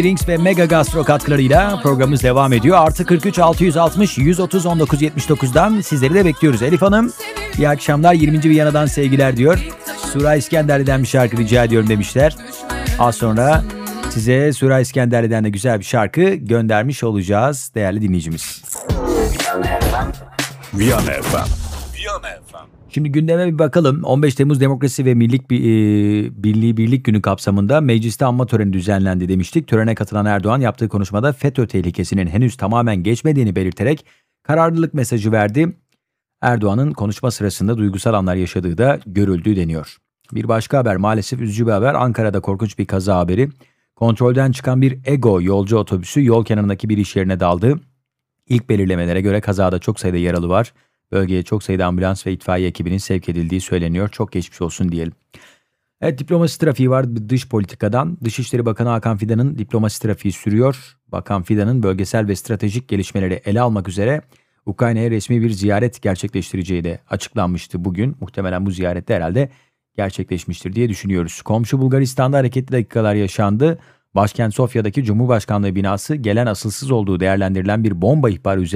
Drinks ve Mega Gastro katkılarıyla programımız devam ediyor. Artı 43 660 130 19 79'dan sizleri de bekliyoruz. Elif Hanım, iyi akşamlar, 20. Viyana'dan sevgiler diyor. Sura İskenderli'den bir şarkı rica ediyorum demişler. Az sonra size Sura İskenderli'den de güzel bir şarkı göndermiş olacağız değerli dinleyicimiz. Viyana FM. Şimdi gündeme bir bakalım. 15 Temmuz Demokrasi ve Milli Birlik Günü kapsamında mecliste anma töreni düzenlendi demiştik. Törene katılan Erdoğan yaptığı konuşmada FETÖ tehlikesinin henüz tamamen geçmediğini belirterek kararlılık mesajı verdi. Erdoğan'ın konuşma sırasında duygusal anlar yaşadığı da görüldü deniyor. Bir başka haber, maalesef üzücü bir haber. Ankara'da korkunç bir kaza haberi. Kontrolden çıkan bir Ego yolcu otobüsü yol kenarındaki bir iş yerine daldı. İlk belirlemelere göre kazada çok sayıda yaralı var. Bölgeye çok sayıda ambulans ve itfaiye ekibinin sevk edildiği söyleniyor. Çok geçmiş olsun diyelim. Evet, diplomasi trafiği var dış politikadan. Dışişleri Bakanı Hakan Fidan'ın diplomasi trafiği sürüyor. Bakan Fidan'ın bölgesel ve stratejik gelişmeleri ele almak üzere Ukrayna'ya resmi bir ziyaret gerçekleştireceği de açıklanmıştı bugün. Muhtemelen bu ziyarette herhalde gerçekleşmiştir diye düşünüyoruz. Komşu Bulgaristan'da hareketli dakikalar yaşandı. Başkent Sofya'daki Cumhurbaşkanlığı binası gelen asılsız olduğu değerlendirilen bir bomba ihbarı üzerine